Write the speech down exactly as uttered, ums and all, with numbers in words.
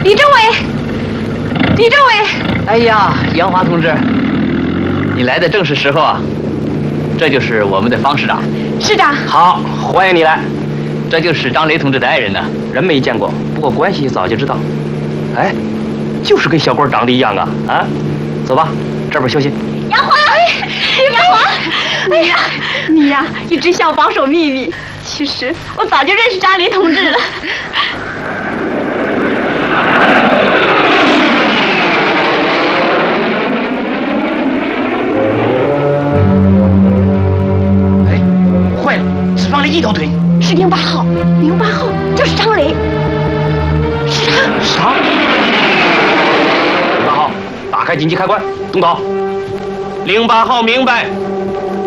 李政委，李政委！ 哎呀，杨华同志，你来的正是时候啊！这就是我们的方市长。 市长， 好，欢迎你来。这就是张雷同志的爱人呢，人没见过，不过关系早就知道。哎，就是跟小官长得一样啊！啊，走吧，这边休息。 杨华，杨华，哎呀，你呀，一直想保守秘密。其实我早就认识张雷同志了。 哎，坏了，只放了一条腿。 是零八号，零八号就是张雷。是他。 是他。零八号，打开紧急开关，动刀。 零八号明白。